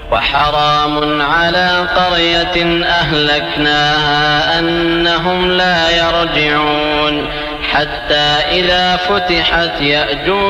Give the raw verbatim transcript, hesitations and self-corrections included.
وحرام على قرية أهلكناها أنهم لا يرجعون حتى إذا فتحت يأجوج